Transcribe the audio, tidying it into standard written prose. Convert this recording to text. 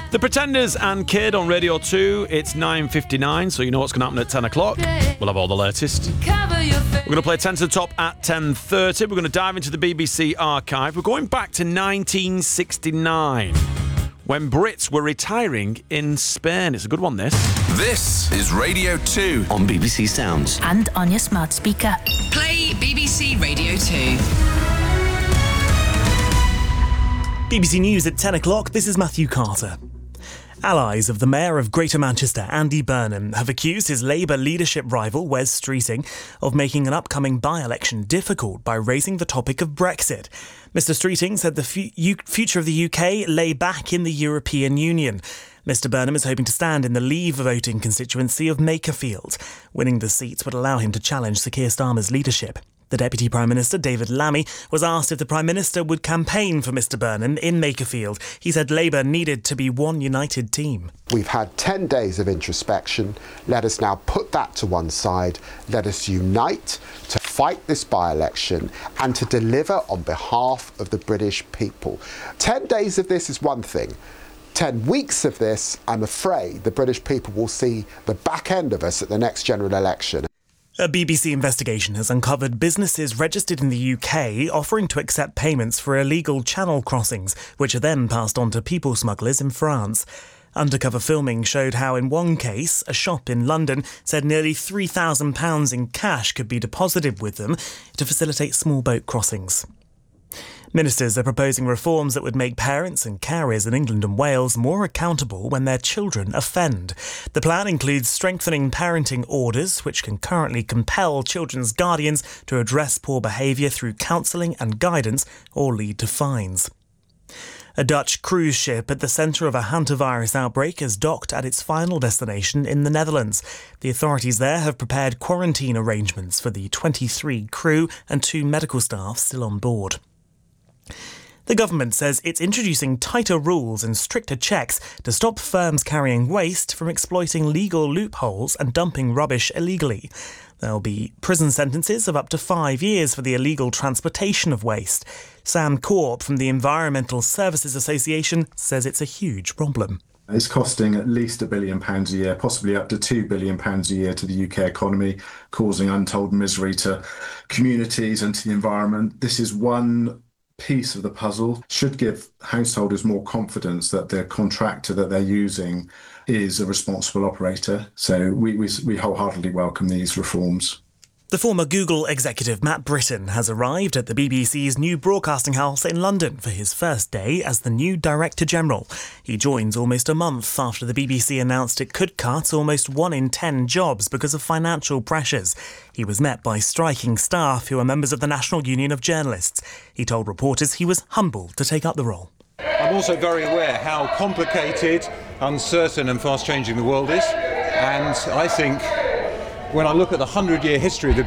The Pretenders and Kid on Radio 2. It's 9:59, so you know what's going to happen at 10 o'clock. We'll have all the latest. We're going to play 10 to the top at 10:30. We're going to dive into the BBC archive. We're going back to 1969, when Brits were retiring in Spain. It's a good one, this. This is Radio 2 on BBC Sounds and on your smart speaker. Play BBC Radio 2. BBC News at 10 o'clock, this is Matthew Carter. Allies of the Mayor of Greater Manchester, Andy Burnham, have accused his Labour leadership rival, Wes Streeting, of making an upcoming by-election difficult by raising the topic of Brexit. Mr Streeting said the future of the UK lay back in the European Union. Mr Burnham is hoping to stand in the Leave voting constituency of Makerfield. Winning the seats would allow him to challenge Sir Keir Starmer's leadership. The Deputy Prime Minister, David Lammy, was asked if the Prime Minister would campaign for Mr Burnham in Makerfield. He said Labour needed to be one united team. We've had 10 days of introspection. Let us now put that to one side. Let us unite to fight this by-election and to deliver on behalf of the British people. 10 days of this is one thing. 10 weeks of this, I'm afraid the British people will see the back end of us at the next general election. A BBC investigation has uncovered businesses registered in the UK offering to accept payments for illegal channel crossings, which are then passed on to people smugglers in France. Undercover filming showed how, in one case, a shop in London said nearly £3,000 in cash could be deposited with them to facilitate small boat crossings. Ministers are proposing reforms that would make parents and carers in England and Wales more accountable when their children offend. The plan includes strengthening parenting orders, which can currently compel children's guardians to address poor behaviour through counselling and guidance or lead to fines. A Dutch cruise ship at the centre of a hantavirus outbreak has docked at its final destination in the Netherlands. The authorities there have prepared quarantine arrangements for the 23 crew and 2 medical staff still on board. The government says it's introducing tighter rules and stricter checks to stop firms carrying waste from exploiting legal loopholes and dumping rubbish illegally. There'll be prison sentences of up to 5 years for the illegal transportation of waste. Sam Corp from the Environmental Services Association says it's a huge problem. It's costing at least £1 billion a year, possibly up to £2 billion a year to the UK economy, causing untold misery to communities and to the environment. This is one piece of the puzzle, should give householders more confidence that the contractor that they're using is a responsible operator. So we wholeheartedly welcome these reforms. The former Google executive Matt Britton has arrived at the BBC's new broadcasting house in London for his first day as the new Director General. He joins almost a month after the BBC announced it could cut almost 1 in 10 jobs because of financial pressures. He was met by striking staff who are members of the National Union of Journalists. He told reporters he was humbled to take up the role. I'm also very aware how complicated, uncertain and fast-changing the world is, and I think when I look at the 100-year history of the